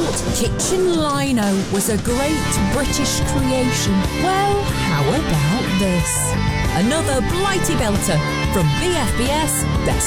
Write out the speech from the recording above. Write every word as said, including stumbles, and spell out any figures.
thought kitchen lino was a great British creation. Well, how about this? Another Blighty Belter from B F B S Best